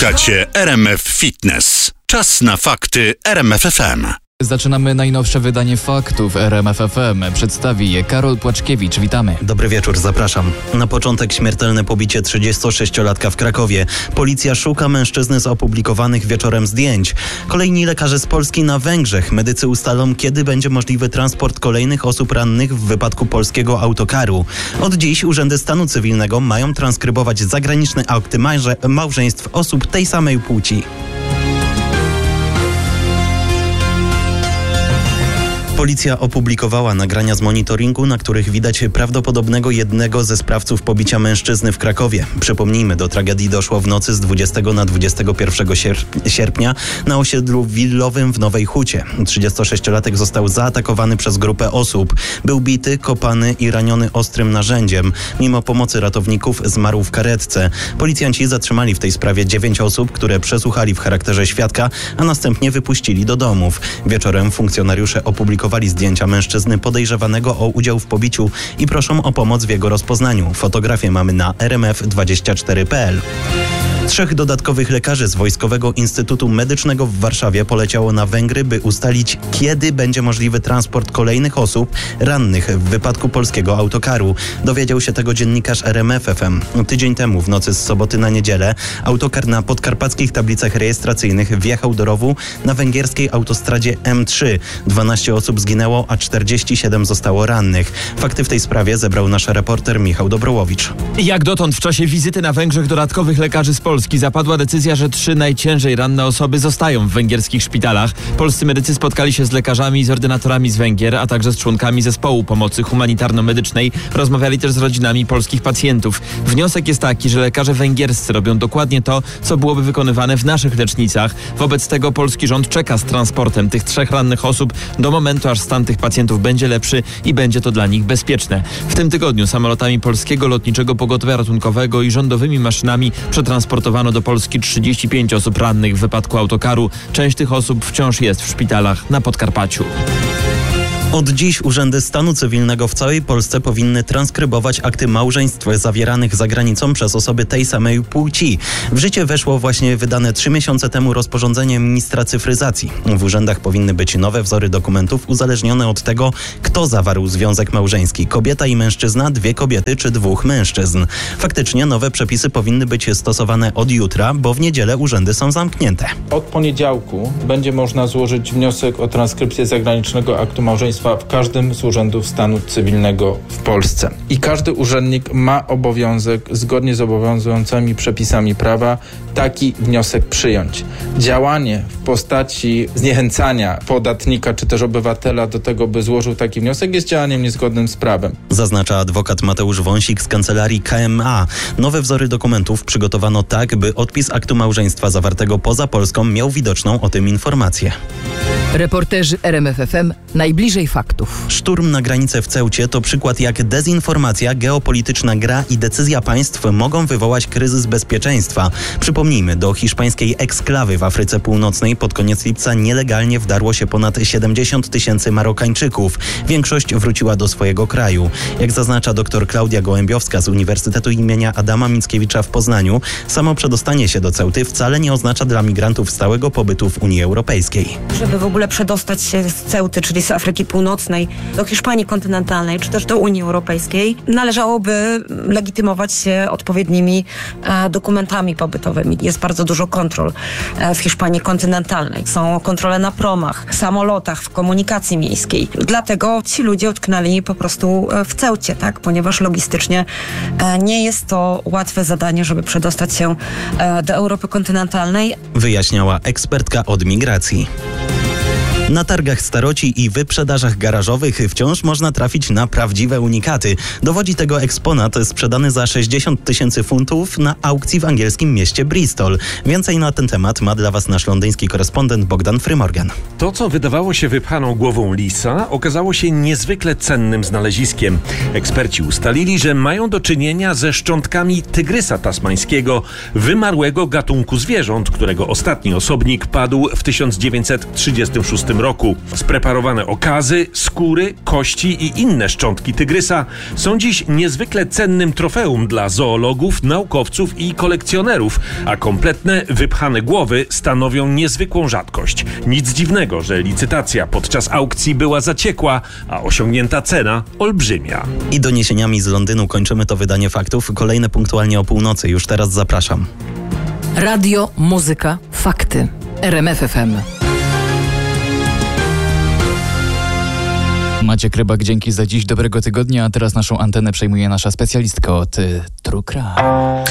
Słuchacie RMF Fitness. Czas na fakty RMF FM. Zaczynamy najnowsze wydanie faktów RMF FM. Przedstawi je Karol Płaczkiewicz. Witamy. Dobry wieczór, zapraszam. Na początek śmiertelne pobicie 36-latka w Krakowie. Policja szuka mężczyzny z opublikowanych wieczorem zdjęć. Kolejni lekarze z Polski na Węgrzech. Medycy ustalą, kiedy będzie możliwy transport kolejnych osób rannych w wypadku polskiego autokaru. Od dziś urzędy stanu cywilnego mają transkrybować zagraniczne akty małżeństw osób tej samej płci. Policja opublikowała nagrania z monitoringu, na których widać prawdopodobnego jednego ze sprawców pobicia mężczyzny w Krakowie. Przypomnijmy, do tragedii doszło w nocy z 20 na 21 sierpnia na osiedlu willowym w Nowej Hucie. 36-latek został zaatakowany przez grupę osób. Był bity, kopany i raniony ostrym narzędziem. Mimo pomocy ratowników zmarł w karetce. Policjanci zatrzymali w tej sprawie 9 osób, które przesłuchali w charakterze świadka, a następnie wypuścili do domów. Wieczorem funkcjonariusze opublikowali zdjęcia mężczyzny podejrzewanego o udział w pobiciu i proszą o pomoc w jego rozpoznaniu. Fotografię mamy na rmf24.pl. 3 dodatkowych lekarzy z Wojskowego Instytutu Medycznego w Warszawie poleciało na Węgry, by ustalić, kiedy będzie możliwy transport kolejnych osób rannych w wypadku polskiego autokaru. Dowiedział się tego dziennikarz RMF FM. Tydzień temu, w nocy z soboty na niedzielę, autokar na podkarpackich tablicach rejestracyjnych wjechał do rowu na węgierskiej autostradzie M3. 12 osób zginęło, a 47 zostało rannych. Fakty w tej sprawie zebrał nasz reporter Michał Dobrołowicz. Jak dotąd w czasie wizyty na Węgrzech dodatkowych lekarzy z Polski zapadła decyzja, że 3 najciężej ranne osoby zostają w węgierskich szpitalach. Polscy medycy spotkali się z lekarzami i z ordynatorami z Węgier, a także z członkami zespołu pomocy humanitarno-medycznej. Rozmawiali też z rodzinami polskich pacjentów. Wniosek jest taki, że lekarze węgierscy robią dokładnie to, co byłoby wykonywane w naszych lecznicach. Wobec tego polski rząd czeka z transportem tych 3 rannych osób do momentu, aż stan tych pacjentów będzie lepszy i będzie to dla nich bezpieczne. W tym tygodniu samolotami Polskiego Lotniczego Pogotowia Ratunkowego i rządowymi maszynami przetransportowano do Polski 35 osób rannych w wypadku autokaru. Część tych osób wciąż jest w szpitalach na Podkarpaciu. Od dziś urzędy stanu cywilnego w całej Polsce powinny transkrybować akty małżeństw zawieranych za granicą przez osoby tej samej płci. W życie weszło właśnie wydane 3 miesiące temu rozporządzenie ministra cyfryzacji. W urzędach powinny być nowe wzory dokumentów uzależnione od tego, kto zawarł związek małżeński. Kobieta i mężczyzna, 2 kobiety czy 2 mężczyzn. Faktycznie nowe przepisy powinny być stosowane od jutra, bo w niedzielę urzędy są zamknięte. Od poniedziałku będzie można złożyć wniosek o transkrypcję zagranicznego aktu małżeństwa w każdym z urzędów stanu cywilnego w Polsce. I każdy urzędnik ma obowiązek, zgodnie z obowiązującymi przepisami prawa, taki wniosek przyjąć. Działanie w postaci zniechęcania podatnika czy też obywatela do tego, by złożył taki wniosek, jest działaniem niezgodnym z prawem. Zaznacza adwokat Mateusz Wąsik z kancelarii KMA. Nowe wzory dokumentów przygotowano tak, by odpis aktu małżeństwa zawartego poza Polską miał widoczną o tym informację. Reporterzy RMF FM najbliżej faktów. Szturm na granicę w Ceucie to przykład, jak dezinformacja, geopolityczna gra i decyzja państw mogą wywołać kryzys bezpieczeństwa. Przypomnijmy, do hiszpańskiej eksklawy w Afryce Północnej pod koniec lipca nielegalnie wdarło się ponad 70 000 Marokańczyków. Większość wróciła do swojego kraju. Jak zaznacza dr Klaudia Gołębiowska z Uniwersytetu imienia Adama Mickiewicza w Poznaniu, samo przedostanie się do Ceuty wcale nie oznacza dla migrantów stałego pobytu w Unii Europejskiej. Żeby w ogóle przedostać się z Ceuty, czyli z Afryki Północnej, do Hiszpanii kontynentalnej, czy też do Unii Europejskiej, należałoby legitymować się odpowiednimi dokumentami pobytowymi. Jest bardzo dużo kontrol w Hiszpanii kontynentalnej. Są kontrole na promach, samolotach, w komunikacji miejskiej. Dlatego ci ludzie utknęli po prostu w Ceucie, tak? Ponieważ logistycznie nie jest to łatwe zadanie, żeby przedostać się do Europy kontynentalnej. Wyjaśniała ekspertka od migracji. Na targach staroci i wyprzedażach garażowych wciąż można trafić na prawdziwe unikaty. Dowodzi tego eksponat sprzedany za 60 000 funtów na aukcji w angielskim mieście Bristol. Więcej na ten temat ma dla Was nasz londyński korespondent Bogdan Frymorgan. To, co wydawało się wypchaną głową lisa, okazało się niezwykle cennym znaleziskiem. Eksperci ustalili, że mają do czynienia ze szczątkami tygrysa tasmańskiego, wymarłego gatunku zwierząt, którego ostatni osobnik padł w 1936 roku. Spreparowane okazy, skóry, kości i inne szczątki tygrysa są dziś niezwykle cennym trofeum dla zoologów, naukowców i kolekcjonerów, a kompletne, wypchane głowy stanowią niezwykłą rzadkość. Nic dziwnego, że licytacja podczas aukcji była zaciekła, a osiągnięta cena olbrzymia. I doniesieniami z Londynu kończymy to wydanie faktów. Kolejne punktualnie o północy. Już teraz zapraszam. Radio, muzyka, fakty. RMF FM. Maciek Rybak, dzięki za dziś, dobrego tygodnia, a teraz naszą antenę przejmuje nasza specjalistka od True Crime.